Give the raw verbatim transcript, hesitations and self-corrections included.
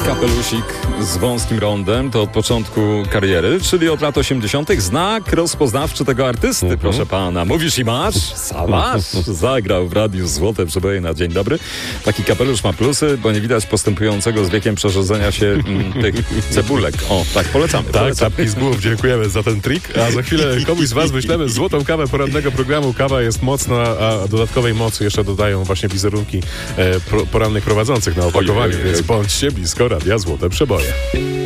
Kapelusik z wąskim rondem to od początku kariery, czyli od lat osiemdziesiątych. Znak rozpoznawczy tego artysty, uh-huh. proszę pana. Mówisz i masz? Samasz. Zagrał w radiu Złote Przeboje na dzień dobry. Taki kapelusz ma plusy, bo nie widać postępującego z wiekiem przerzucenia się m, tych cebulek. O, tak, polecamy. Tak, polecamy. czapki z głów, dziękujemy za ten trik. A za chwilę komuś z was wyślemy złotą kawę porannego programu. Kawa jest mocna, a dodatkowej mocy jeszcze dodają właśnie wizerunki e, pro, porannych prowadzących na opakowaniu, więc bądźcie blisko Radia Złote Przeboje.